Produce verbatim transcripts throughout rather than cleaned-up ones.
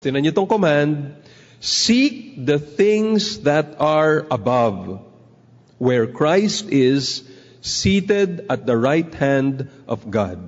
Tinan niyo itong command, seek the things that are above, where Christ is seated at the right hand of God.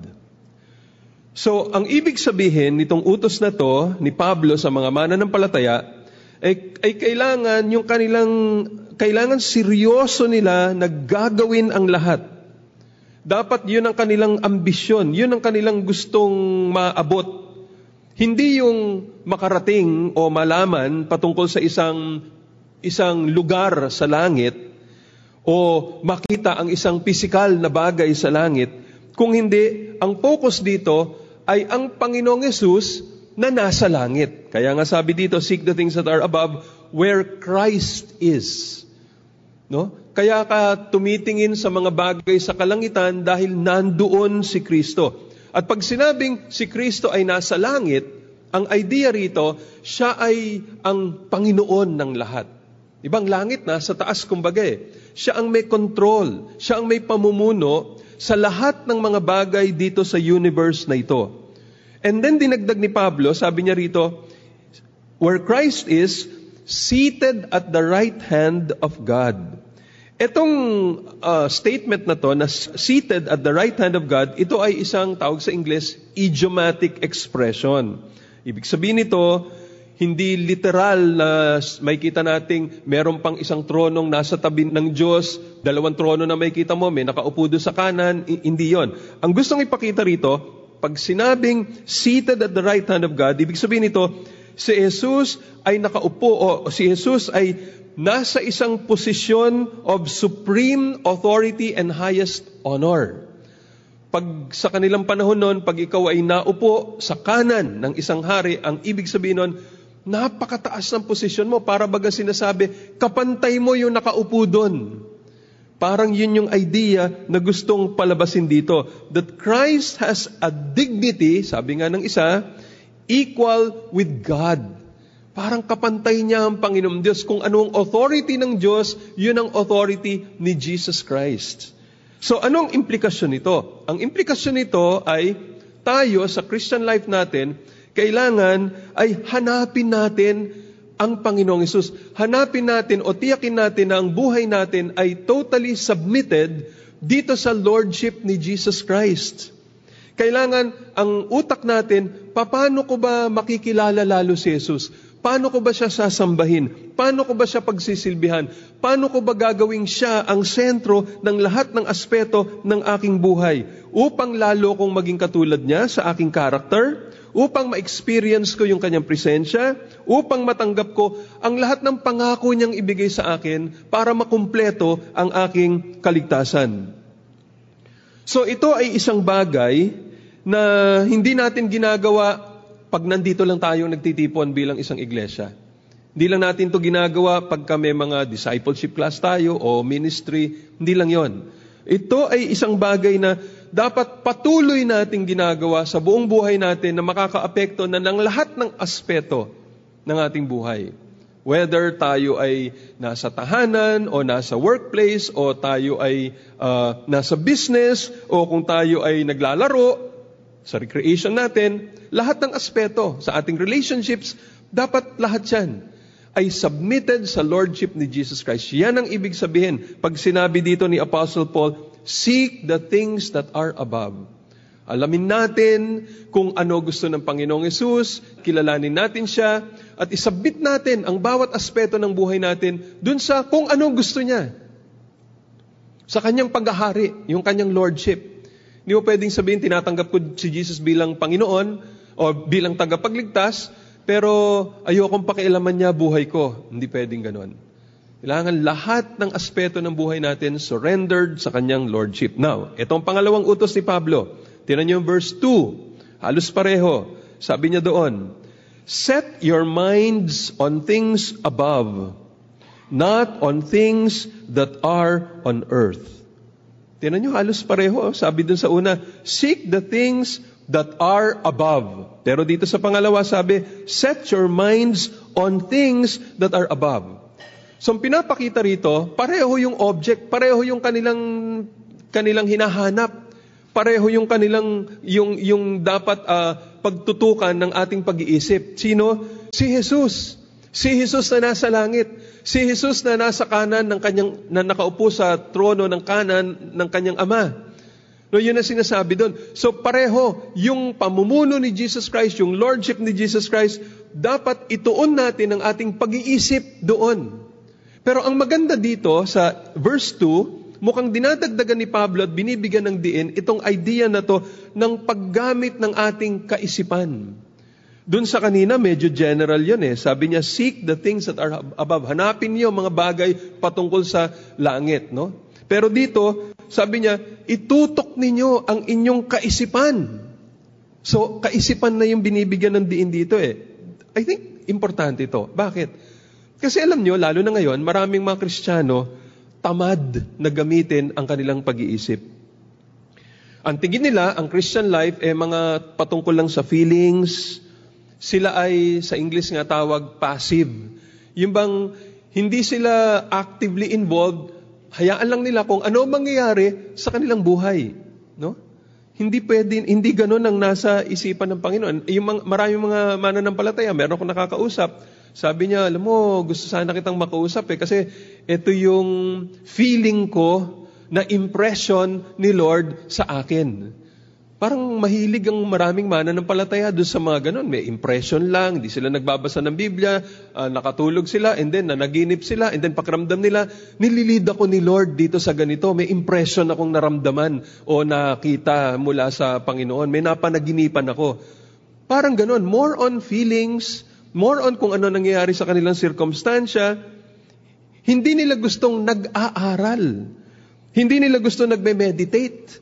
So, ang ibig sabihin nitong utos na to ni Pablo sa mga mananampalataya ay, ay kailangan yung kanilang kailangan seryoso nila na gagawin ang lahat. Dapat yun ang kanilang ambisyon, yun ang kanilang gustong maabot. Hindi yung makarating o malaman patungkol sa isang isang lugar sa langit o makita ang isang pisikal na bagay sa langit. Kung hindi, ang focus dito ay ang Panginoong Hesus na nasa langit. Kaya nga sabi dito, seek the things that are above where Christ is. No? Kaya ka tumitingin sa mga bagay sa kalangitan dahil nandoon si Kristo. At pag sinabing si Kristo ay nasa langit, ang idea rito, siya ay ang Panginoon ng lahat. Ibang langit na sa taas kumbaga eh. Siya ang may control, siya ang may pamumuno sa lahat ng mga bagay dito sa universe na ito. And then dinagdag ni Pablo, sabi niya rito, where Christ is seated at the right hand of God. Itong uh, statement na to, na seated at the right hand of God, ito ay isang tawag sa English, idiomatic expression. Ibig sabihin nito, hindi literal na may kita nating meron pang isang tronong nasa tabi ng Diyos, dalawang trono na may kita mo, may nakaupo doon sa kanan, hindi yon. Ang gustong ipakita rito, pag sinabing seated at the right hand of God, ibig sabihin nito, si Jesus ay nakaupo, o si Jesus ay nasa isang posisyon of supreme authority and highest honor. Pag sa kanilang panahon nun, pag ikaw ay naupo sa kanan ng isang hari, ang ibig sabihin nun, napakataas ng posisyon mo. Para baga sinasabi, kapantay mo yung nakaupo doon. Parang yun yung idea na gustong palabasin dito. That Christ has a dignity, sabi nga ng isa, equal with God. Parang kapantay niya ang Panginoong Diyos. Kung anong authority ng Diyos, yun ang authority ni Jesus Christ. So, anong implikasyon nito? Ang implikasyon nito ay tayo sa Christian life natin, kailangan ay hanapin natin ang Panginoong Hesus. Hanapin natin o tiyakin natin na ang buhay natin ay totally submitted dito sa Lordship ni Jesus Christ. Kailangan ang utak natin, paano ko ba makikilala lalo si Jesus? Paano ko ba siya sasambahin? Paano ko ba siya pagsisilbihan? Paano ko ba gagawing siya ang sentro ng lahat ng aspeto ng aking buhay? Upang lalo kong maging katulad niya sa aking character, upang ma-experience ko yung kanyang presensya, upang matanggap ko ang lahat ng pangako niyang ibigay sa akin para makumpleto ang aking kaligtasan. So ito ay isang bagay na hindi natin ginagawa pag nandito lang tayo nagtitipon bilang isang iglesia. Hindi lang natin to ginagawa pag kami mga discipleship class tayo o ministry. Hindi lang yon. Ito ay isang bagay na dapat patuloy nating ginagawa sa buong buhay natin na makakaapekto na ng lahat ng aspeto ng ating buhay. Whether tayo ay nasa tahanan o nasa workplace o tayo ay uh, nasa business o kung tayo ay naglalaro, sa recreation natin, lahat ng aspeto sa ating relationships, dapat lahat yan ay submitted sa Lordship ni Jesus Christ. Yan ang ibig sabihin. Pag sinabi dito ni Apostle Paul, seek the things that are above. Alamin natin kung ano gusto ng Panginoong Hesus, kilalanin natin siya, at isubmit natin ang bawat aspeto ng buhay natin dun sa kung ano gusto niya. Sa kanyang paghahari, yung kanyang Lordship. Hindi mo pwedeng sabihin, tinatanggap ko si Jesus bilang Panginoon o bilang tagapagligtas, pero ayokong pakialaman niya buhay ko. Hindi pwedeng ganon. Kailangan lahat ng aspeto ng buhay natin surrendered sa kanyang Lordship. Now, itong pangalawang utos ni Pablo. Tingnan niyo yung verse two. Halos pareho. Sabi niya doon, set your minds on things above, not on things that are on earth. Tingnan nyo, halos pareho. Sabi dun sa una, seek the things that are above. Pero dito sa pangalawa, sabi, set your minds on things that are above. So, ang pinapakita rito, pareho yung object, pareho yung kanilang, kanilang hinahanap, pareho yung kanilang, yung, yung dapat uh, pagtutukan ng ating pag-iisip. Sino? Si Jesus. Si Jesus na nasa langit. Si Jesus na nasa kanan ng kanyang, na nakaupo sa trono ng kanan ng kanyang Ama. No, yun ang sinasabi doon. So pareho, yung pamumuno ni Jesus Christ, yung Lordship ni Jesus Christ, dapat ituon natin ang ating pag-iisip doon. Pero ang maganda dito sa verse two, mukhang dinadagdagan ni Pablo at binibigyan ng diin itong idea na to ng paggamit ng ating kaisipan. Doon sa kanina, medyo general yun eh. Sabi niya, seek the things that are above. Hanapin niyo mga bagay patungkol sa langit, no? Pero dito, sabi niya, itutok ninyo ang inyong kaisipan. So, kaisipan na yung binibigyan ng diin dito eh. I think, importante ito. Bakit? Kasi alam niyo, lalo na ngayon, maraming mga Kristiyano, tamad na gamitin ang kanilang pag-iisip. Ang tingin nila, ang Christian life, eh mga patungkol lang sa feelings. Sila ay, sa English nga tawag, passive. Yung bang, hindi sila actively involved, hayaan lang nila kung ano mangyayari sa kanilang buhay. No? Hindi pwede, hindi ganun ang nasa isipan ng Panginoon. Yung mga, maraming mga mananampalataya, meron akong nakakausap, sabi niya, alam mo, gusto sana kitang makausap eh, kasi ito yung feeling ko na impression ni Lord sa akin. Parang mahilig ang maraming mananampalataya doon sa mga ganun. May impression lang, hindi sila nagbabasa ng Biblia, uh, nakatulog sila, and then nanaginip sila, and then pakiramdam nila, nililid ako ni Lord dito sa ganito. May impression akong naramdaman o nakita mula sa Panginoon. May napanaginipan ako. Parang ganun, more on feelings, more on kung ano nangyayari sa kanilang sirkumstansya. Hindi nila gustong nag-aaral. Hindi nila gustong nagme-meditate.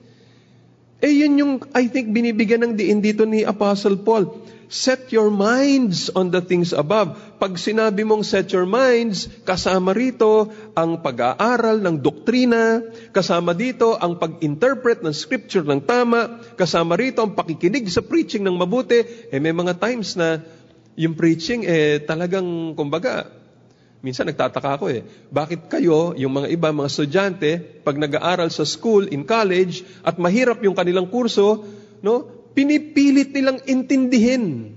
Eh yun yung, I think, binibigyan ng diin dito ni Apostle Paul. Set your minds on the things above. Pag sinabi mong set your minds, kasama rito ang pag-aaral ng doktrina, kasama dito ang pag-interpret ng scripture ng tama, kasama rito ang pakikinig sa preaching ng mabuti. Eh may mga times na yung preaching, eh talagang, kumbaga, minsan nagtataka ako eh, bakit kayo, yung mga iba, mga estudyante, pag nag-aaral sa school, in college, at mahirap yung kanilang kurso, no, pinipilit nilang intindihin.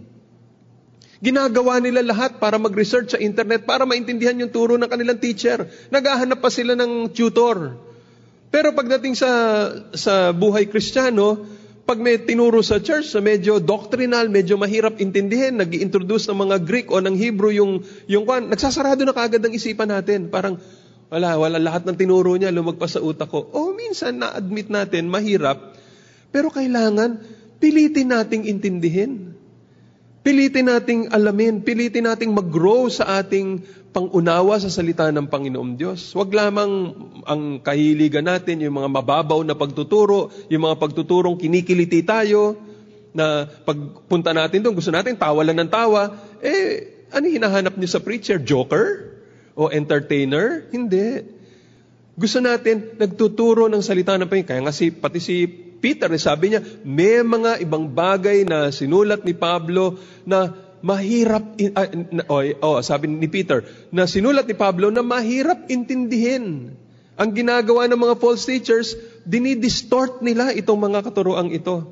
Ginagawa nila lahat para mag-research sa internet, para maintindihan yung turo ng kanilang teacher. Naghahanap pa sila ng tutor. Pero pagdating sa, sa buhay Kristiyano, pag may tinuro sa church na medyo doctrinal, medyo mahirap intindihin, nag-i-introduce ng mga Greek o ng Hebrew yung, yung kwan, nagsasarado na kaagad ang isipan natin. Parang, wala, wala lahat ng tinuro niya, lumagpas sa utak ko. O minsan, na-admit natin, mahirap. Pero kailangan, pilitin nating intindihin. Pilitin nating alamin, pilitin nating mag-grow sa ating pangunawa sa salita ng Panginoong Diyos. Huwag lamang ang kahiligan natin, yung mga mababaw na pagtuturo, yung mga pagtuturong kinikiliti tayo, na pagpunta natin doon, gusto natin tawa lang ng tawa, eh, ano hinahanap niyo sa preacher? Joker? O entertainer? Hindi. Gusto natin, nagtuturo ng salita ng Panginoon. Kaya nga si, pati si Peter, sabi niya, may mga ibang bagay na sinulat ni Pablo na mahirap, uh, oh, oh, sabi ni Peter, na sinulat ni Pablo na mahirap intindihin. Ang ginagawa ng mga false teachers, dinidistort nila itong mga katuroang ito.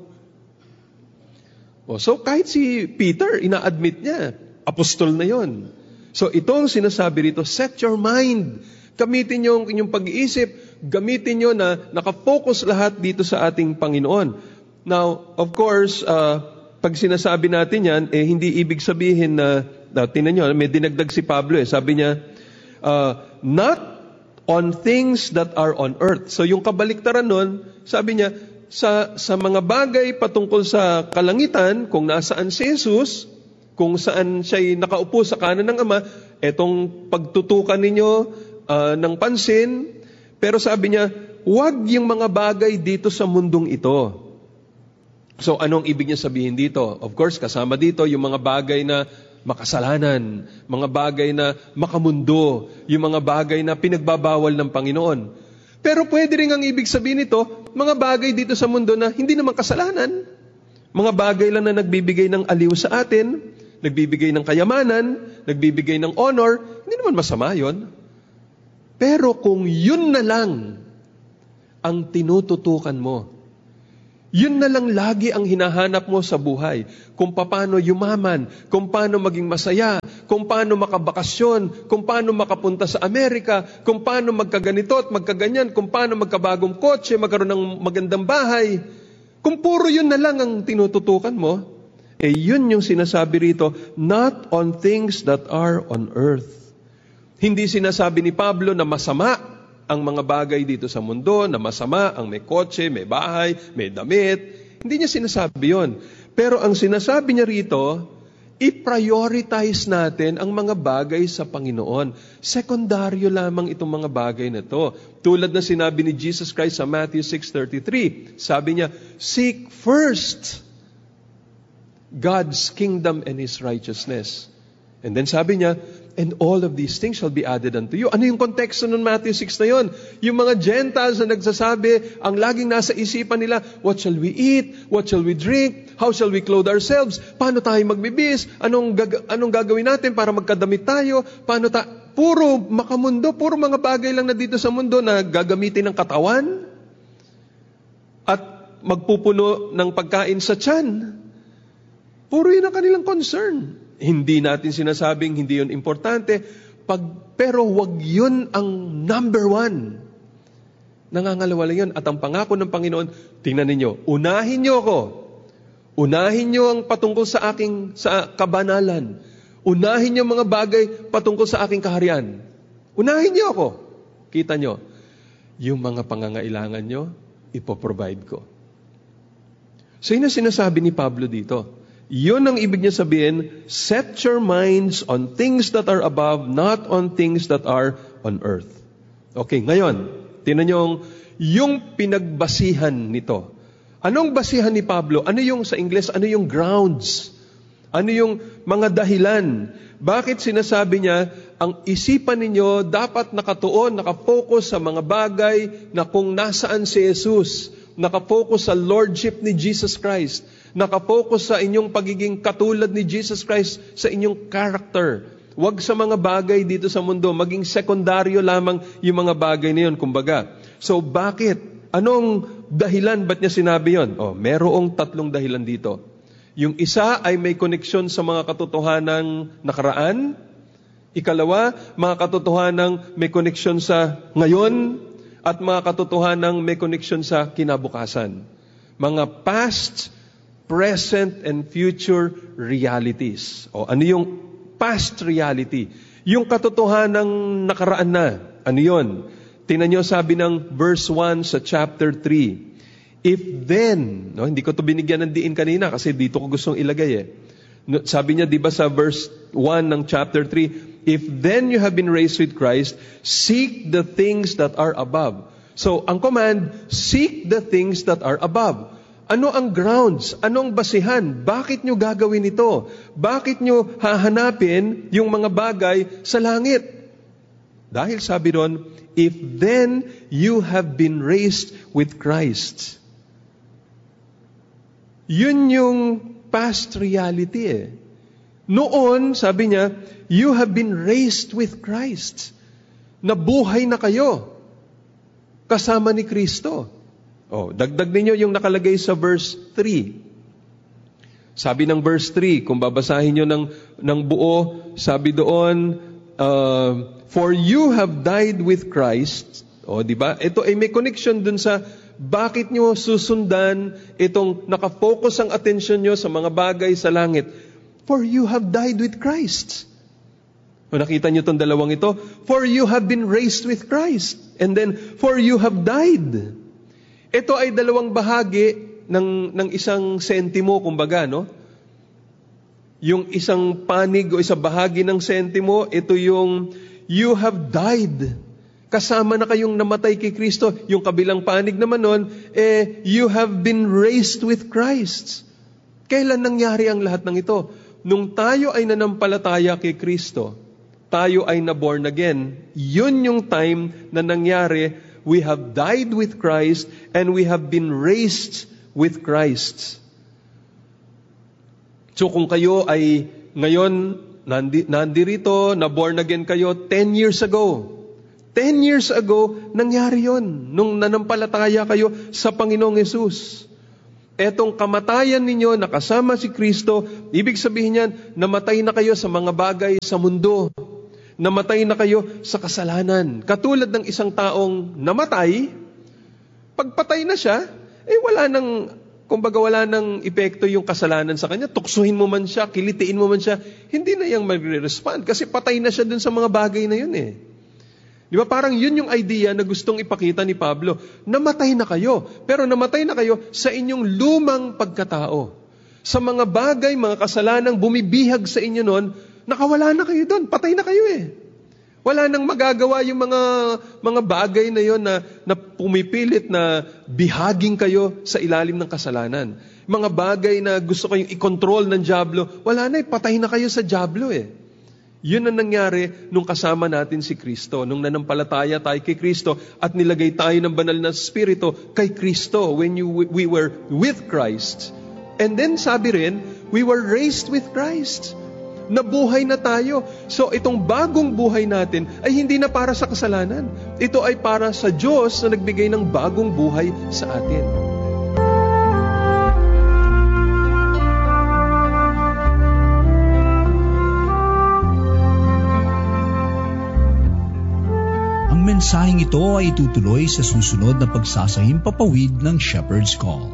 Oh, so kahit si Peter, ina-admit niya, apostol na yon. So itong sinasabi rito, set your mind. Gamitin niyo ang inyong pag-iisip, gamitin niyo na nakafocus lahat dito sa ating Panginoon. Now, of course, uh, pag sinasabi natin yan, eh, hindi ibig sabihin na, na tinan nyo, may dinagdag si Pablo eh, sabi niya, uh, not on things that are on earth. So yung kabaliktaran nun, sabi niya, sa, sa mga bagay patungkol sa kalangitan, kung nasaan si Jesus, kung saan siya'y nakaupo sa kanan ng Ama, etong pagtutukan ninyo uh, ng pansin, pero sabi niya, huwag yung mga bagay dito sa mundong ito. So, anong ibig niya sabihin dito? Of course, kasama dito yung mga bagay na makasalanan, mga bagay na makamundo, yung mga bagay na pinagbabawal ng Panginoon. Pero pwede rin ang ibig sabihin nito, mga bagay dito sa mundo na hindi naman kasalanan, mga bagay lang na nagbibigay ng aliw sa atin, nagbibigay ng kayamanan, nagbibigay ng honor, hindi naman masama yon. Pero kung yun na lang ang tinututukan mo, Yun na lang lagi ang hinahanap mo sa buhay. Kung paano yumaman, kung paano maging masaya, kung paano makabakasyon, kung paano makapunta sa Amerika, kung paano magkaganito at magkaganyan, kung paano magkabagong kotse, magkaroon ng magandang bahay. Kung puro yun na lang ang tinututukan mo, eh yun yung sinasabi rito, not on things that are on earth. Hindi sinasabi ni Pablo na masama ang mga bagay dito sa mundo, na masama ang may kotse, may bahay, may damit. Hindi niya sinasabi yon. Pero ang sinasabi niya rito, i-prioritize natin ang mga bagay sa Panginoon. Sekundaryo lamang itong mga bagay na ito. Tulad na sinabi ni Jesus Christ sa Matthew six thirty-three, sabi niya, seek first God's kingdom and His righteousness. And then sabi niya, and all of these things shall be added unto you. Ano yung konteksto ng Matthew six na yun? Yung mga Gentiles na nagsasabi, ang laging nasa isipan nila, what shall we eat? What shall we drink? How shall we clothe ourselves? Paano tayo magbibis? Anong, gag- anong gagawin natin para magkadamit tayo? Paano ta- puro makamundo, puro mga bagay lang na dito sa mundo na gagamitin ng katawan at magpupuno ng pagkain sa tiyan. Puro yun ang kanilang concern. Hindi natin sinasabing hindi yun importante, pag, pero wag yun ang number one. Nangangalawala yun. At ang pangako ng Panginoon, tingnan ninyo, unahin niyo ako. Unahin niyo ang patungkol sa aking sa kabanalan. Unahin niyo mga bagay patungkol sa aking kaharian. Unahin niyo ako. Kita niyo, yung mga pangangailangan niyo, ipoprovide ko. So yun ang sinasabi ni Pablo dito. Yun ang ibig niya sabihin, set your minds on things that are above, not on things that are on earth. Okay, ngayon, tingnan niyo yung pinagbasihan nito. Anong basihan ni Pablo? Ano yung sa Ingles, ano yung grounds? Ano yung mga dahilan? Bakit sinasabi niya, ang isipan ninyo dapat nakatuon, nakapokus sa mga bagay na kung nasaan si Jesus, nakapokus sa Lordship ni Jesus Christ, nakapokus sa inyong pagiging katulad ni Jesus Christ sa inyong character. Huwag sa mga bagay dito sa mundo, maging sekundaryo lamang yung mga bagay na yun, kumbaga. So bakit? Anong dahilan? Ba't niya sinabi yun? Oh, merong tatlong dahilan dito. Yung isa ay may koneksyon sa mga katotohanang nakaraan. Ikalawa, mga katotohanang may koneksyon sa ngayon. At mga katotohanang may koneksyon sa kinabukasan. Mga past, present, and future realities. O ano yung past reality? Yung katotohanang nakaraan na. Ano yun? Tingnan nyo sabi ng verse one sa chapter three. If then, no, hindi ko to binigyan ng diin kanina kasi dito ko gustong ilagay eh. No, sabi niya, di ba sa verse one ng chapter three, if then you have been raised with Christ, seek the things that are above. So, ang command, seek the things that are above. Ano ang grounds? Anong basihan? Bakit nyo gagawin ito? Bakit nyo hahanapin yung mga bagay sa langit? Dahil sabi ron, if then you have been raised with Christ. Yun yung past reality eh. Noon, sabi niya, you have been raised with Christ. Nabuhay na kayo kasama ni Kristo. Oh, dagdag ninyo yung nakalagay sa verse three. Sabi ng verse three, kung babasahin nyo ng, ng buo, sabi doon, uh, for you have died with Christ. Oh, di ba? Ito ay may connection dun sa bakit nyo susundan itong nakafocus ang atensyon nyo sa mga bagay sa langit. For you have died with Christ. O nakita nyo itong dalawang ito? For you have been raised with Christ. And then, for you have died. Ito ay dalawang bahagi ng, ng isang sentimo, kumbaga, no? Yung isang panig o isang bahagi ng sentimo, ito yung you have died. Kasama na kayong namatay kay Kristo. Yung kabilang panig naman nun, eh, you have been raised with Christ. Kailan nangyari ang lahat ng ito? Nung tayo ay nanampalataya kay Kristo, tayo ay na-born again, yun yung time na nangyari, we have died with Christ and we have been raised with Christ. So kung kayo ay ngayon nandi, nandirito, na-born again kayo ten years ago, ten years ago, nangyari yon nung nanampalataya kayo sa Panginoong Yesus. Etong kamatayan ninyo na kasama si Kristo, ibig sabihin yan, namatay na kayo sa mga bagay sa mundo. Namatay na kayo sa kasalanan. Katulad ng isang taong namatay, pagpatay na siya, eh wala nang, kumbaga wala nang epekto yung kasalanan sa kanya. Tuksuhin mo man siya, kilitiin mo man siya, hindi na yang magre-respond kasi patay na siya dun sa mga bagay na yun eh. Di ba? Parang yun yung idea na gustong ipakita ni Pablo. Namatay na kayo. Pero namatay na kayo sa inyong lumang pagkatao. Sa mga bagay, mga kasalanang bumibihag sa inyo noon, nakawala na kayo doon. Patay na kayo eh. Wala nang magagawa yung mga mga bagay na yon na, na pumipilit na bihaging kayo sa ilalim ng kasalanan. Mga bagay na gusto kayong i-control ng dyablo, wala na eh. Patay na kayo sa dyablo eh. Yun ang nangyari nung kasama natin si Kristo. Nung nanampalataya tayo kay Kristo at nilagay tayo ng banal na Espiritu kay Kristo when you, we were with Christ. And then sabi rin, we were raised with Christ. Nabuhay na tayo. So itong bagong buhay natin ay hindi na para sa kasalanan. Ito ay para sa Diyos na nagbigay ng bagong buhay sa atin. Ang mensaheng ito ay itutuloy sa susunod na pagsasahimpapawid ng Shepherd's Call.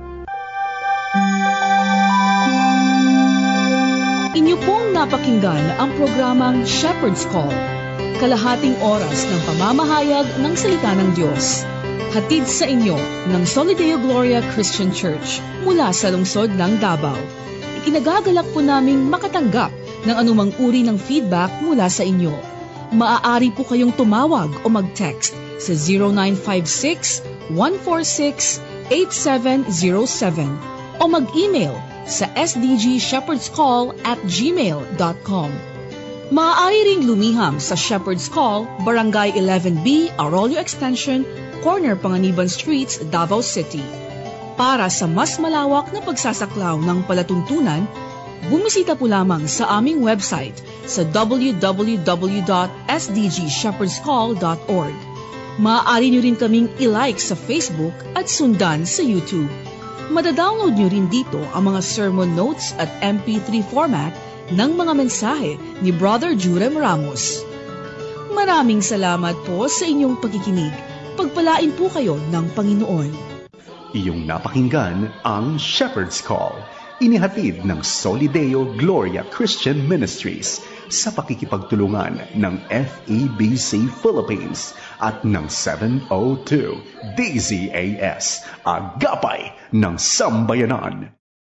Inyo pong napakinggan ang programang Shepherd's Call, kalahating oras ng pamamahayag ng salita ng Diyos. Hatid sa inyo ng Solideo Gloria Christian Church mula sa lungsod ng Davao. Ikinagagalak po naming makatanggap ng anumang uri ng feedback mula sa inyo. Maaari po kayong tumawag o mag-text sa zero nine five six, one four six, eight seven zero seven o mag-email sa s d g shepherds call at gmail dot com. Maaari ring lumiham sa Shepherd's Call, Barangay eleven B, Arroyo Extension, Corner Panganiban Streets, Davao City. Para sa mas malawak na pagsasaklaw ng palatuntunan, bumisita po lamang sa aming website sa w w w dot s d g shepherds call dot org. Maaari nyo rin kaming i-like sa Facebook at sundan sa YouTube. Madadownload nyo rin dito ang mga sermon notes at M P three format ng mga mensahe ni Brother Jurem Ramos. Maraming salamat po sa inyong pagkikinig. Pagpalain po kayo ng Panginoon. Iyong napakinggan ang Shepherd's Call. Inihatid ng Solideo Gloria Christian Ministries sa pakikipagtulungan ng F E B C Philippines at ng seven oh two D Z A S, Agapay ng Sambayanan.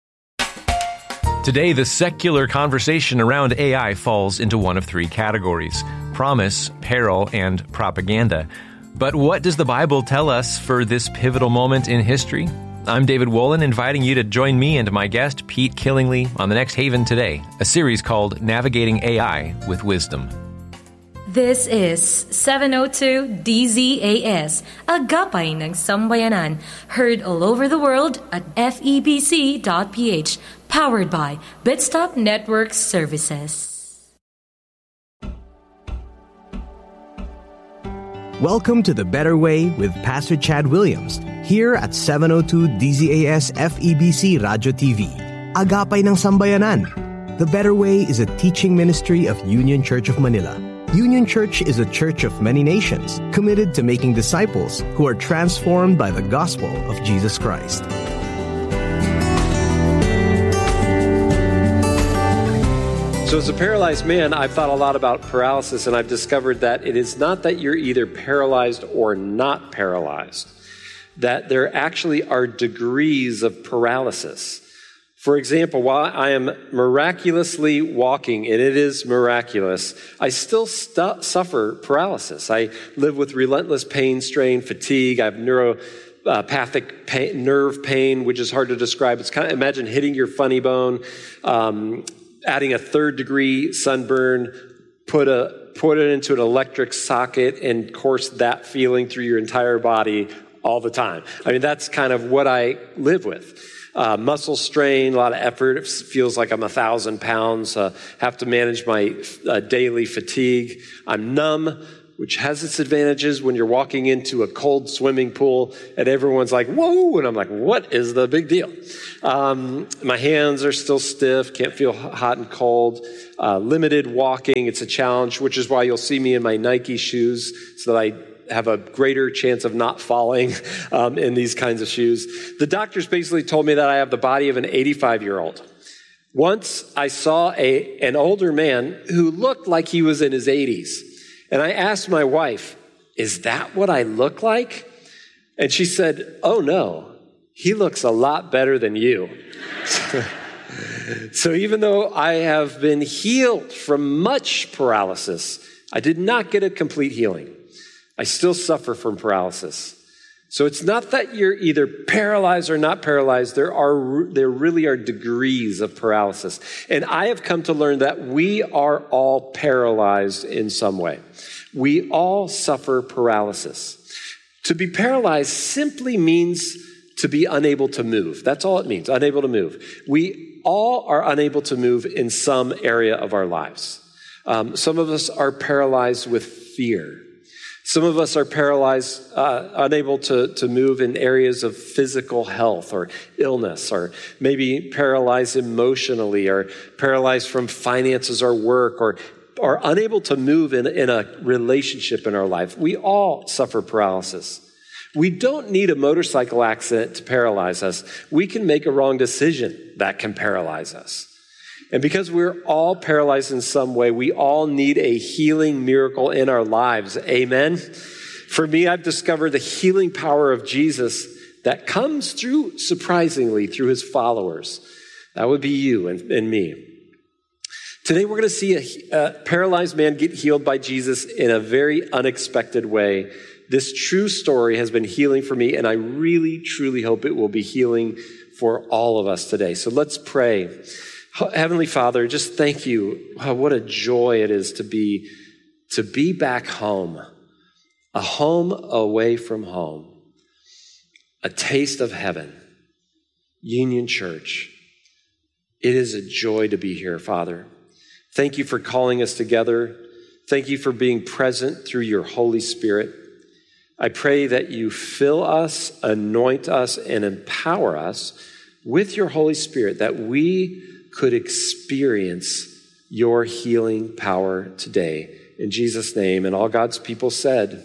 Today, the secular conversation around A I falls into one of three categories: promise, peril, and propaganda. But what does the Bible tell us for this pivotal moment in history? I'm David Wolin, inviting you to join me and my guest, Pete Killingly, on The Next Haven Today, a series called Navigating A I with Wisdom. This is seven oh two D Z A S, Agapay ng Sambayanan, heard all over the world at f e b c dot p h, powered by Bitstop Network Services. Welcome to The Better Way with Pastor Chad Williams, here at seven oh two D Z A S F E B C Radio T V. Agapay ng Sambayanan. The Better Way is a teaching ministry of Union Church of Manila. Union Church is a church of many nations, committed to making disciples who are transformed by the gospel of Jesus Christ. So as a paralyzed man, I've thought a lot about paralysis, and I've discovered that it is not that you're either paralyzed or not paralyzed, that there actually are degrees of paralysis. For example, while I am miraculously walking, and it is miraculous, I still stu- suffer paralysis. I live with relentless pain, strain, fatigue. I have neuropathic pain, nerve pain, which is hard to describe. It's kind of, imagine hitting your funny bone, um, adding a third degree sunburn, put a put it into an electric socket and course that feeling through your entire body all the time. I mean, that's kind of what I live with. Uh, muscle strain, a lot of effort. It feels like I'm a thousand pounds. Uh, have to manage my uh, daily fatigue. I'm numb. which has its advantages when you're walking into a cold swimming pool and everyone's like, whoa, and I'm like, what is the big deal? Um, my hands are still stiff, can't feel hot and cold, uh, limited walking, it's a challenge, which is why you'll see me in my Nike shoes so that I have a greater chance of not falling um, in these kinds of shoes. The doctors basically told me that I have the body of an eighty-five-year-old. Once I saw a an older man who looked like he was in his eighties. And I asked my wife, is that what I look like? And she said, oh no, he looks a lot better than you. So even though I have been healed from much paralysis, I did not get a complete healing. I still suffer from paralysis. So it's not that you're either paralyzed or not paralyzed. There are, there really are degrees of paralysis. And I have come to learn that we are all paralyzed in some way. We all suffer paralysis. To be paralyzed simply means to be unable to move. That's all it means, unable to move. We all are unable to move in some area of our lives. Um, some of us are paralyzed with fear. Some of us are paralyzed, uh, unable to, to move in areas of physical health or illness, or maybe paralyzed emotionally, or paralyzed from finances or work, or are unable to move in, in a relationship in our life. We all suffer paralysis. We don't need a motorcycle accident to paralyze us. We can make a wrong decision that can paralyze us. And because we're all paralyzed in some way, we all need a healing miracle in our lives. Amen? For me, I've discovered the healing power of Jesus that comes through, surprisingly, through his followers. That would be you and, and me. Today, we're going to see a, a paralyzed man get healed by Jesus in a very unexpected way. This true story has been healing for me, and I really, truly hope it will be healing for all of us today. So let's pray. Heavenly Father, just thank you. Wow, what a joy it is to be, to be back home, a home away from home, a taste of heaven, Union Church. It is a joy to be here, Father. Thank you for calling us together. Thank you for being present through your Holy Spirit. I pray that you fill us, anoint us, and empower us with your Holy Spirit, that we could experience your healing power today. In Jesus' name, and all God's people said.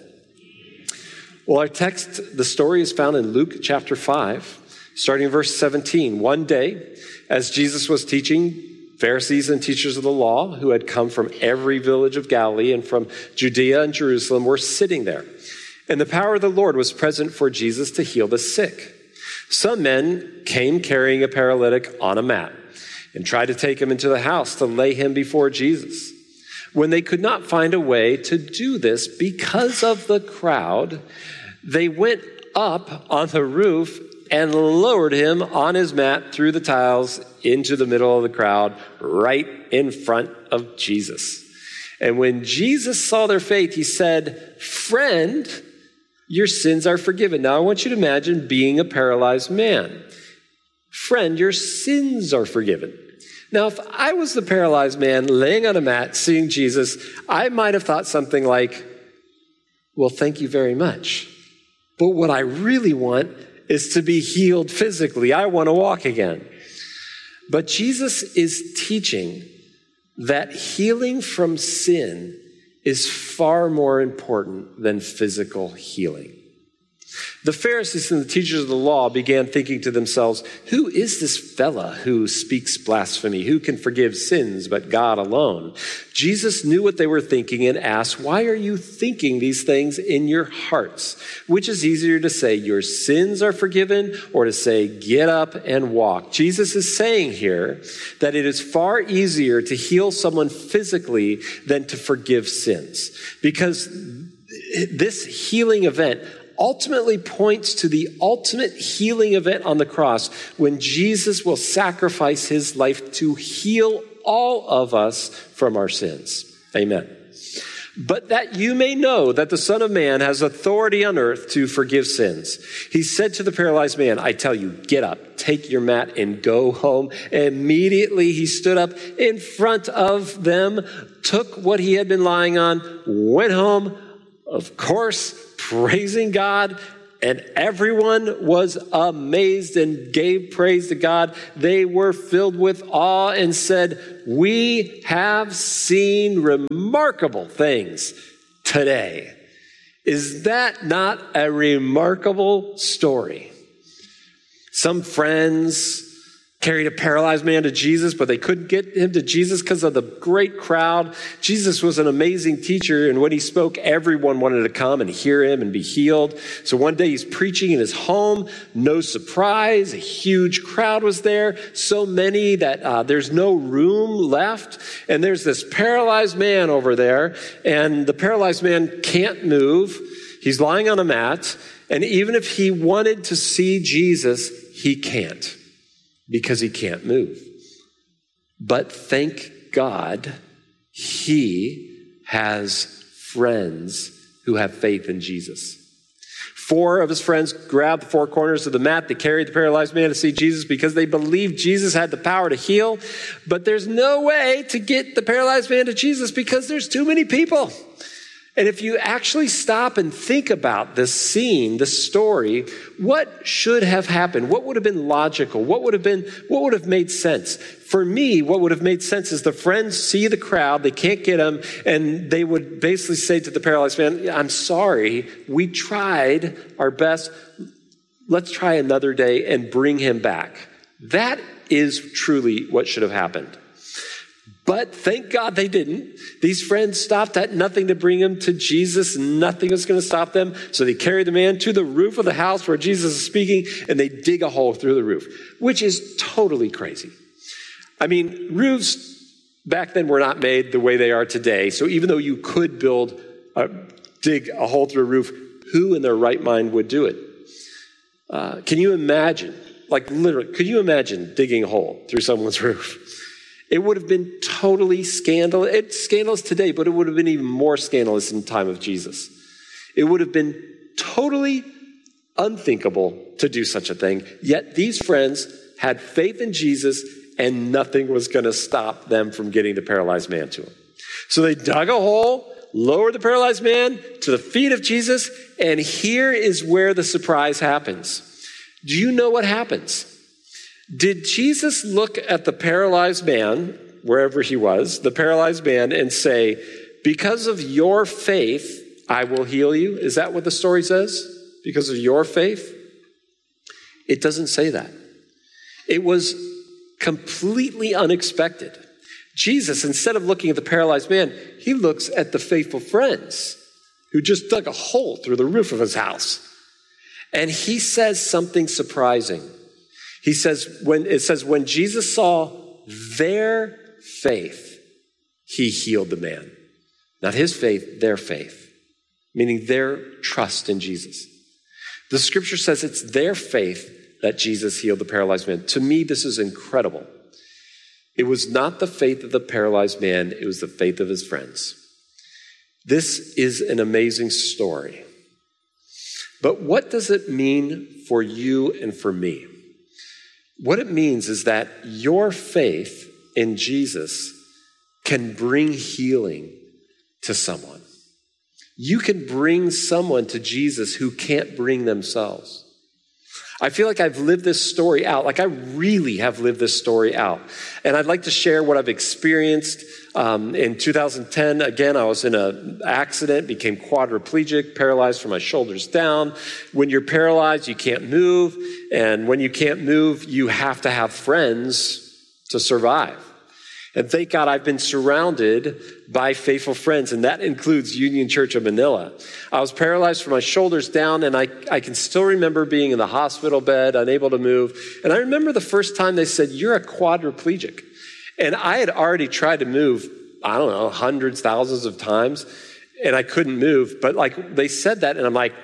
Well, our text, the story is found in Luke chapter five, starting in verse seventeen. One day, as Jesus was teaching, Pharisees and teachers of the law who had come from every village of Galilee and from Judea and Jerusalem were sitting there. And the power of the Lord was present for Jesus to heal the sick. Some men came carrying a paralytic on a mat and tried to take him into the house to lay him before Jesus. When they could not find a way to do this because of the crowd, they went up on the roof and lowered him on his mat through the tiles into the middle of the crowd, right in front of Jesus. And when Jesus saw their faith, he said, "Friend, your sins are forgiven." Now I want you to imagine being a paralyzed man. "Friend, your sins are forgiven." Now, if I was the paralyzed man laying on a mat, seeing Jesus, I might have thought something like, well, thank you very much. But what I really want is to be healed physically. I want to walk again. But Jesus is teaching that healing from sin is far more important than physical healing. The Pharisees and the teachers of the law began thinking to themselves, who is this fella who speaks blasphemy? Who can forgive sins but God alone? Jesus knew what they were thinking and asked, why are you thinking these things in your hearts? Which is easier to say, your sins are forgiven, or to say, get up and walk? Jesus is saying here that it is far easier to heal someone physically than to forgive sins, because this healing event ultimately points to the ultimate healing event on the cross, when Jesus will sacrifice his life to heal all of us from our sins. Amen. But that you may know that the Son of Man has authority on earth to forgive sins. He said to the paralyzed man, I tell you, get up, take your mat, and go home. Immediately he stood up in front of them, took what he had been lying on, went home, of course, praising God, and everyone was amazed and gave praise to God. They were filled with awe and said, "We have seen remarkable things today." Is that not a remarkable story? Some friends carried a paralyzed man to Jesus, but they couldn't get him to Jesus because of the great crowd. Jesus was an amazing teacher, and when he spoke, everyone wanted to come and hear him and be healed. So one day he's preaching in his home. No surprise, a huge crowd was there, so many that uh, there's no room left. And there's this paralyzed man over there, and the paralyzed man can't move. He's lying on a mat, and even if he wanted to see Jesus, he can't, because he can't move. But thank God, he has friends who have faith in Jesus. Four of his friends grabbed the four corners of the mat. They carried the paralyzed man to see Jesus because they believed Jesus had the power to heal. But there's no way to get the paralyzed man to Jesus because there's too many people. And if you actually stop and think about this scene, this story, what should have happened? What would have been logical? What would have been, what would have made sense? For me, what would have made sense is the friends see the crowd, they can't get him, and they would basically say to the paralyzed man, "I'm sorry, we tried our best. Let's try another day and bring him back." That is truly what should have happened. But thank God they didn't. These friends stopped at nothing to bring him to Jesus. Nothing was going to stop them. So they carry the man to the roof of the house where Jesus is speaking, and they dig a hole through the roof, which is totally crazy. I mean, roofs back then were not made the way they are today. So even though you could build, uh, dig a hole through a roof, who in their right mind would do it? Uh, can you imagine, like literally, could you imagine digging a hole through someone's roof? It would have been totally scandalous. It's scandalous today, but it would have been even more scandalous in the time of Jesus. It would have been totally unthinkable to do such a thing. Yet these friends had faith in Jesus, and nothing was going to stop them from getting the paralyzed man to him. So they dug a hole, lowered the paralyzed man to the feet of Jesus, and here is where the surprise happens. Do you know what happens? Did Jesus look at the paralyzed man, wherever he was, the paralyzed man, and say, "Because of your faith, I will heal you"? Is that what the story says? Because of your faith? It doesn't say that. It was completely unexpected. Jesus, instead of looking at the paralyzed man, he looks at the faithful friends who just dug a hole through the roof of his house. And he says something surprising. He says, when it says, when Jesus saw their faith, he healed the man. Not his faith, their faith, meaning their trust in Jesus. The scripture says it's their faith that Jesus healed the paralyzed man. To me, this is incredible. It was not the faith of the paralyzed man, it was the faith of his friends. This is an amazing story. But what does it mean for you and for me? What it means is that your faith in Jesus can bring healing to someone. You can bring someone to Jesus who can't bring themselves. I feel like I've lived this story out, like I really have lived this story out. And I'd like to share what I've experienced. Um, in two thousand ten, again, I was in an accident, became quadriplegic, paralyzed from my shoulders down. When you're paralyzed, you can't move. And when you can't move, you have to have friends to survive. And thank God I've been surrounded by faithful friends, and that includes Union Church of Manila. I was paralyzed from my shoulders down, and I, I can still remember being in the hospital bed, unable to move. And I remember the first time they said, "You're a quadriplegic." And I had already tried to move, I don't know, hundreds, thousands of times, and I couldn't move. But like they said that, and I'm like,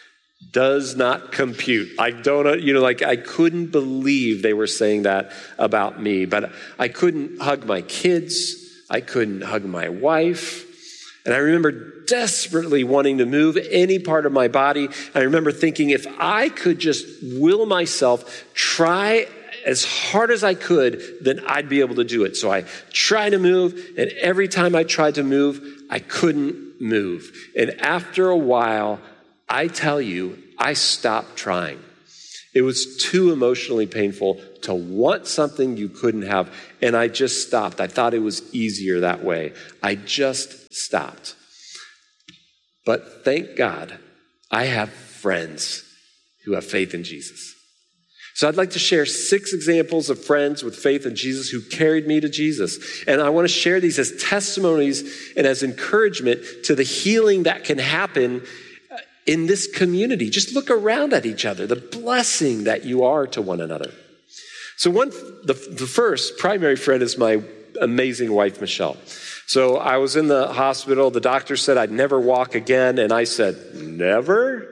does not compute. I don't, you know, like I couldn't believe they were saying that about me. But I couldn't hug my kids. I couldn't hug my wife. And I remember desperately wanting to move any part of my body. I remember thinking if I could just will myself, try as hard as I could, then I'd be able to do it. So I tried to move, and every time I tried to move, I couldn't move. And after a while, I tell you, I stopped trying. It was too emotionally painful to want something you couldn't have, and I just stopped. I thought it was easier that way. I just stopped. But thank God, I have friends who have faith in Jesus. So I'd like to share six examples of friends with faith in Jesus who carried me to Jesus. And I want to share these as testimonies and as encouragement to the healing that can happen in this community. Just look around at each other, the blessing that you are to one another. So one, the, the first primary friend is my amazing wife, Michelle. So I was in the hospital. The doctor said I'd never walk again. And I said, never?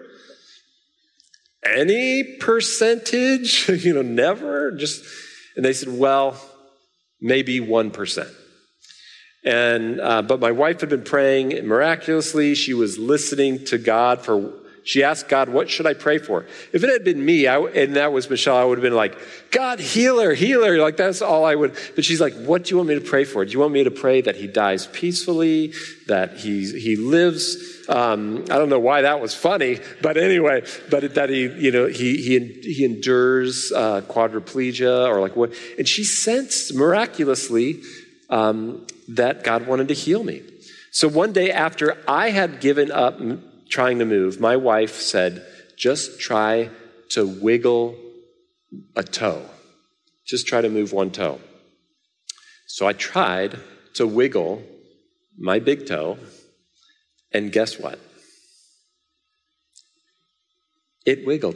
Any percentage? you know, never? Just, and they said, well, maybe one percent. And, uh, but my wife had been praying, and miraculously, she was listening to God for, she asked God, what should I pray for? If it had been me, I, and that was Michelle, I would have been like, God, heal her, heal her. Like, that's all I would. But she's like, what do you want me to pray for? Do you want me to pray that he dies peacefully, that he, he lives? Um, I don't know why that was funny, but anyway, but that he, you know, he, he, he endures, uh, quadriplegia or like what? And she sensed miraculously, um, that God wanted to heal me. So one day after I had given up m- trying to move, my wife said, just try to wiggle a toe. Just try to move one toe. So I tried to wiggle my big toe, and guess what? It wiggled.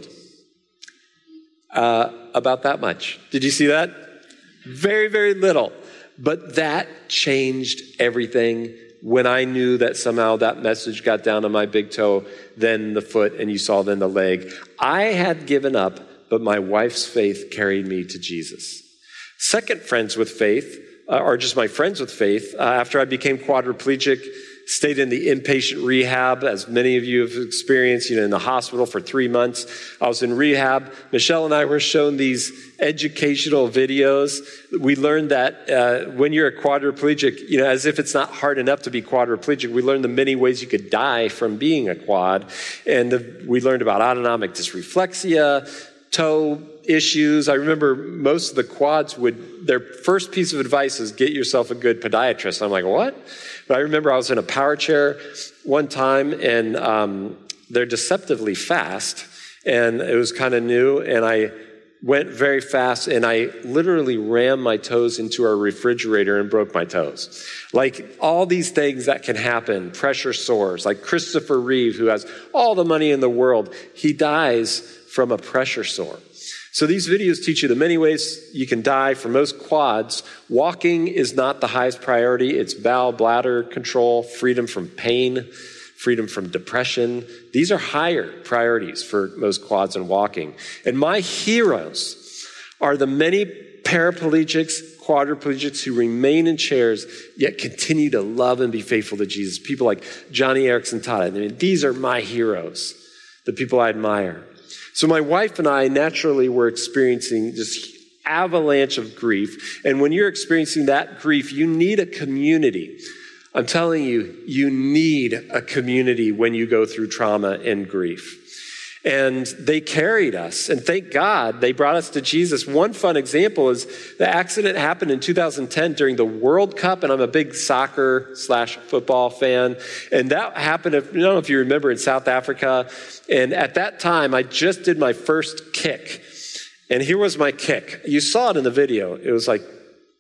Uh, about that much. Did you see that? Very, very little. But that changed everything when I knew that somehow that message got down to my big toe, then the foot, and you saw then the leg. I had given up, but my wife's faith carried me to Jesus. Second friends with faith, uh, or just my friends with faith, uh, after I became quadriplegic, stayed in the inpatient rehab, as many of you have experienced, you know, in the hospital for three months. I was in rehab. Michelle and I were shown these educational videos. We learned that uh, when you're a quadriplegic, you know, as if it's not hard enough to be quadriplegic, we learned the many ways you could die from being a quad. And the, we learned about autonomic dysreflexia, toe issues. I remember most of the quads would, their first piece of advice is get yourself a good podiatrist. I'm like, what? But I remember I was in a power chair one time, and um, they're deceptively fast, and it was kind of new, and I went very fast, and I literally rammed my toes into our refrigerator and broke my toes. Like all these things that can happen, pressure sores, like Christopher Reeve, who has all the money in the world, he dies from a pressure sore. So these videos teach you the many ways you can die. For most quads, walking is not the highest priority. It's bowel, bladder control, freedom from pain, freedom from depression. These are higher priorities for most quads and walking. And my heroes are the many paraplegics, quadriplegics who remain in chairs, yet continue to love and be faithful to Jesus. People like Johnny Erickson Tada. I mean, these are my heroes, the people I admire. So my wife and I naturally were experiencing this avalanche of grief. And when you're experiencing that grief, you need a community. I'm telling you, you need a community when you go through trauma and grief. And they carried us. And thank God they brought us to Jesus. One fun example is the accident happened in two thousand ten during the World Cup. And I'm a big soccer slash football fan. And that happened, if, I don't know if you remember, in South Africa. And at that time, I just did my first kick. And here was my kick. You saw it in the video. It was like,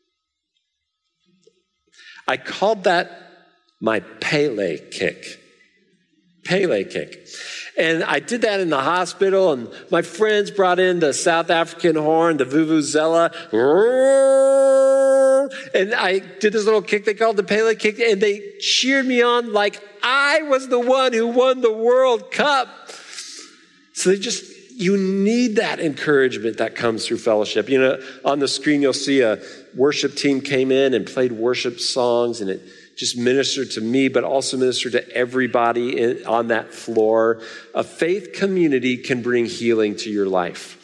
I called that my Pele kick. Pele kick. And I did that in the hospital, and my friends brought in the South African horn, the vuvuzela. And I did this little kick they called the Pele kick, and they cheered me on like I was the one who won the World Cup. So they just, you need that encouragement that comes through fellowship. You know, on the screen you'll see a worship team came in and played worship songs, and it just ministered to me, but also ministered to everybody in, on that floor. A faith community can bring healing to your life.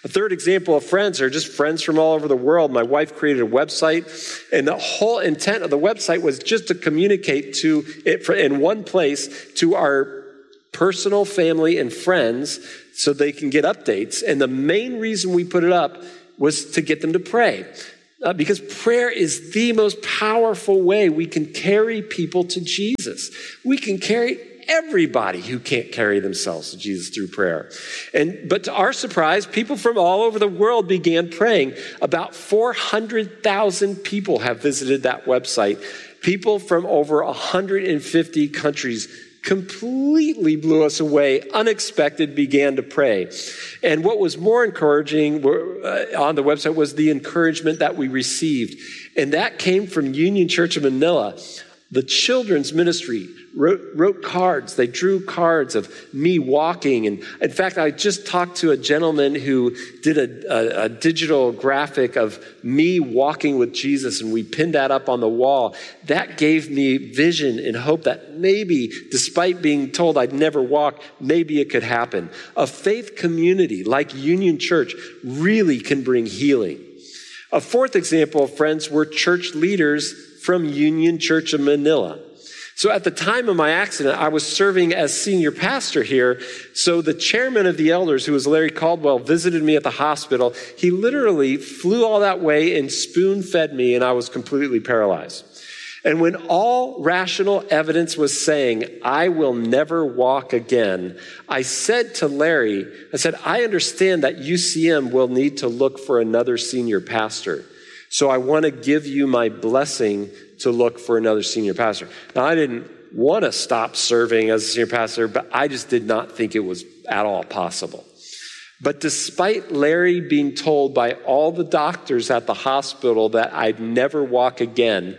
A third example of friends are just friends from all over the world. My wife created a website, and the whole intent of the website was just to communicate to it in one place to our personal family and friends so they can get updates. And the main reason we put it up was to get them to pray. Uh, because prayer is the most powerful way we can carry people to Jesus. We can carry everybody who can't carry themselves to Jesus through prayer. And but to our surprise, people from all over the world began praying. About four hundred thousand people have visited that website. People from over one hundred fifty countries completely blew us away, unexpected, began to pray. And what was more encouraging on the website was the encouragement that we received. And that came from Union Church of Manila. The children's ministry wrote, wrote cards. They drew cards of me walking. And in fact, I just talked to a gentleman who did a, a, a digital graphic of me walking with Jesus, and we pinned that up on the wall. That gave me vision and hope that maybe, despite being told I'd never walk, maybe it could happen. A faith community like Union Church really can bring healing. A fourth example of friends were church leaders from Union Church of Manila. So at the time of my accident, I was serving as senior pastor here. So the chairman of the elders, who was Larry Caldwell, visited me at the hospital. He literally flew all that way and spoon-fed me, and I was completely paralyzed. And when all rational evidence was saying, I will never walk again, I said to Larry, I said, I understand that U C M will need to look for another senior pastor. So I want to give you my blessing to look for another senior pastor. Now, I didn't want to stop serving as a senior pastor, but I just did not think it was at all possible. But despite Larry being told by all the doctors at the hospital that I'd never walk again,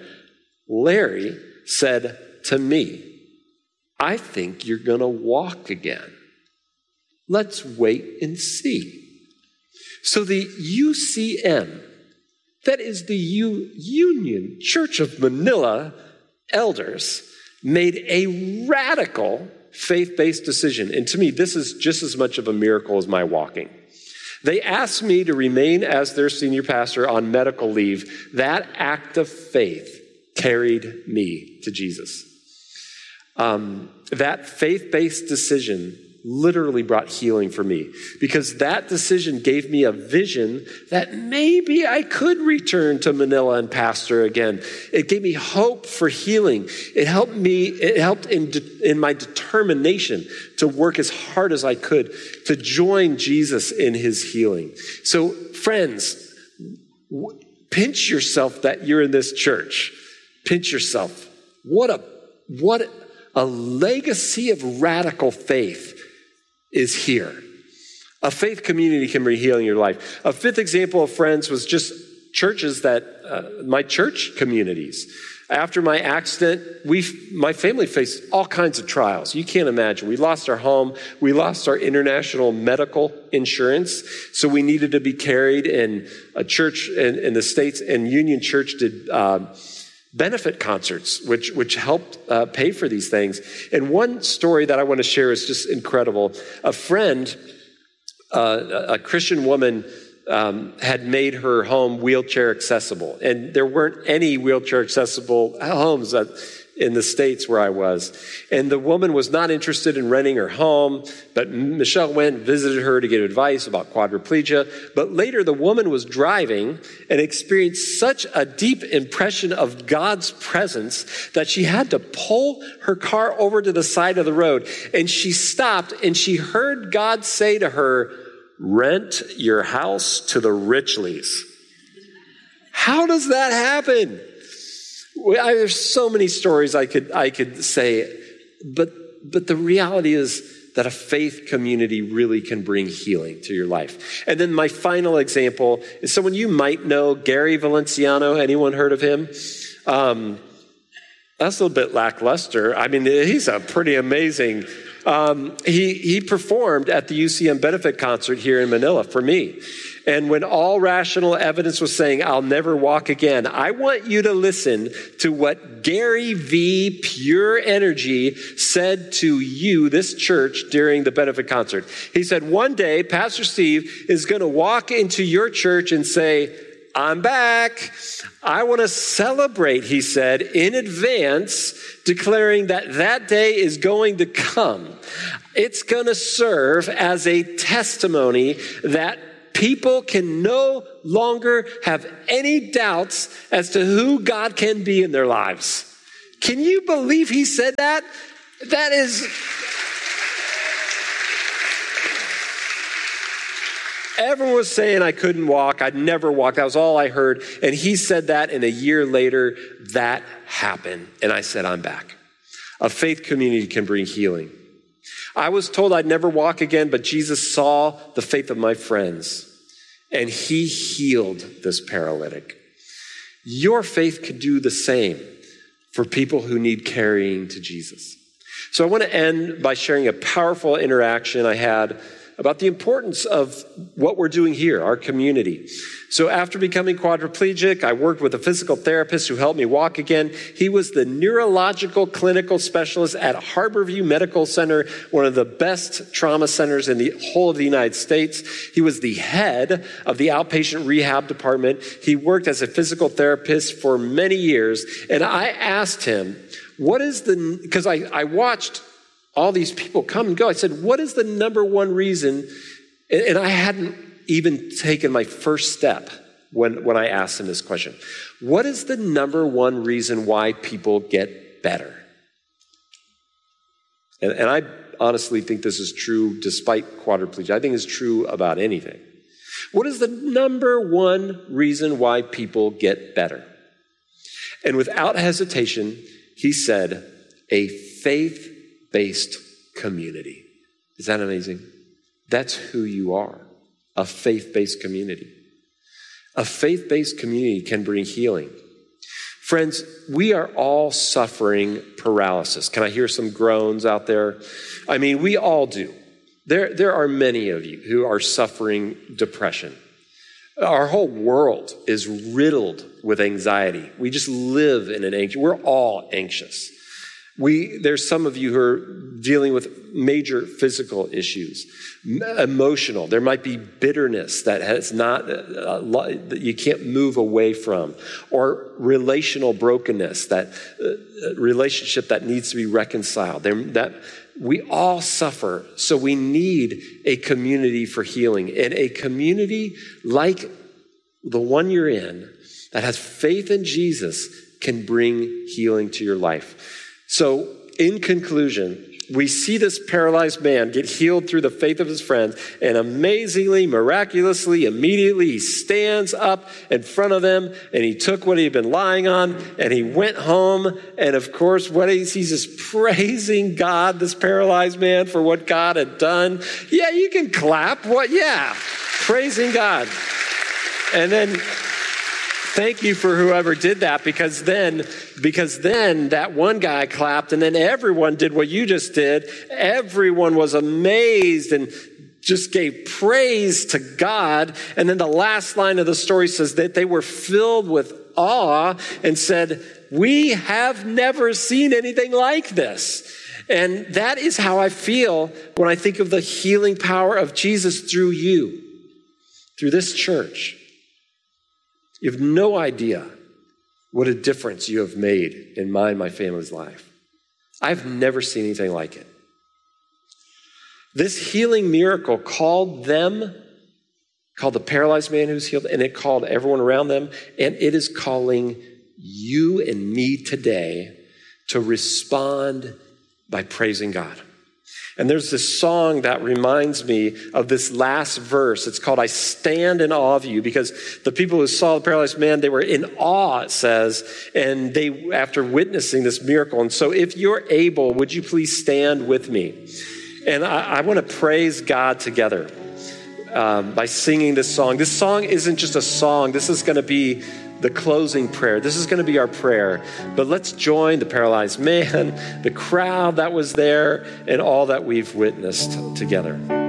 Larry said to me, I think you're going to walk again. Let's wait and see. So the U C M, that is the U- Union Church of Manila elders, made a radical faith-based decision. And to me, this is just as much of a miracle as my walking. They asked me to remain as their senior pastor on medical leave. That act of faith carried me to Jesus. Um, that faith-based decision literally brought healing for me, because that decision gave me a vision that maybe I could return to Manila and pastor again. It gave me hope for healing. It helped me, it helped in, de- in my determination to work as hard as I could to join Jesus in his healing. So friends, w- pinch yourself that you're in this church. Pinch yourself. What a, what a legacy of radical faith is here. A faith community can bring healing in your life. A fifth example of friends was just churches that, uh, my church communities. After my accident, we, my family faced all kinds of trials. You can't imagine. We lost our home. We lost our international medical insurance. So we needed to be carried, in a church in, in the States, and Union Church did um, benefit concerts, which which helped uh, pay for these things. And one story that I want to share is just incredible. A friend, uh, a Christian woman, um, had made her home wheelchair accessible. And there weren't any wheelchair accessible homes that, in the States where I was. And the woman was not interested in renting her home, but Michelle went and visited her to get advice about quadriplegia. But later the woman was driving and experienced such a deep impression of God's presence that she had to pull her car over to the side of the road. And she stopped and she heard God say to her, rent your house to the Richleys. How does that happen? I, there's so many stories I could I could say, but but the reality is that a faith community really can bring healing to your life. And then my final example is someone you might know, Gary Valenciano. Anyone heard of him? Um, That's a little bit lackluster. I mean, he's a pretty amazing. Um, he, he performed at the U C M benefit concert here in Manila for me. And when all rational evidence was saying, I'll never walk again, I want you to listen to what Gary V. Pure Energy said to you, this church, during the benefit concert. He said, one day, Pastor Steve is going to walk into your church and say, I'm back. I want to celebrate, he said, in advance, declaring that that day is going to come. It's going to serve as a testimony that people can no longer have any doubts as to who God can be in their lives. Can you believe he said that? That is... Everyone was saying I couldn't walk. I'd never walk. That was all I heard. And he said that, and a year later, that happened. And I said, I'm back. A faith community can bring healing. I was told I'd never walk again, but Jesus saw the faith of my friends, and he healed this paralytic. Your faith could do the same for people who need carrying to Jesus. So I want to end by sharing a powerful interaction I had about the importance of what we're doing here, our community. So after becoming quadriplegic, I worked with a physical therapist who helped me walk again. He was the neurological clinical specialist at Harborview Medical Center, one of the best trauma centers in the whole of the United States. He was the head of the outpatient rehab department. He worked as a physical therapist for many years. And I asked him, what is the, because I, I watched all these people come and go. I said, what is the number one reason? And I hadn't even taken my first step when, when I asked him this question. What is the number one reason why people get better? And, and I honestly think this is true despite quadriplegia. I think it's true about anything. What is the number one reason why people get better? And without hesitation, he said, a faith based community. Is that amazing? That's who you are, a faith-based community. A faith-based community can bring healing. Friends, we are all suffering paralysis. Can I hear some groans out there? I mean, we all do. There, there are many of you who are suffering depression. Our whole world is riddled with anxiety. We just live in an anxious, we're all anxious. We, there's some of you who are dealing with major physical issues, emotional. There might be bitterness that has not, uh, that you can't move away from, or relational brokenness, that uh, relationship that needs to be reconciled. There, that we all suffer, so we need a community for healing, and a community like the one you're in that has faith in Jesus can bring healing to your life. So, in conclusion, we see this paralyzed man get healed through the faith of his friends, and amazingly, miraculously, immediately, he stands up in front of them, and he took what he had been lying on, and he went home, and of course, what he's, he's just praising God, this paralyzed man, for what God had done. Yeah, you can clap. What? Yeah, praising God. And then, thank you for whoever did that, because then, because then that one guy clapped, and then everyone did what you just did. Everyone was amazed and just gave praise to God. And then the last line of the story says that they were filled with awe and said, we have never seen anything like this. And that is how I feel when I think of the healing power of Jesus through you, through this church. You have no idea what a difference you have made in my and my family's life. I've never seen anything like it. This healing miracle called them, called the paralyzed man who's healed, and it called everyone around them, and it is calling you and me today to respond by praising God. And there's this song that reminds me of this last verse. It's called, I Stand in Awe of You, because the people who saw the paralyzed man, they were in awe, it says, and they, after witnessing this miracle. And so if you're able, would you please stand with me? And I, I want to praise God together. um, by singing this song. This song isn't just a song. This is going to be the closing prayer. This is going to be our prayer. But let's join the paralyzed man, the crowd that was there, and all that we've witnessed together.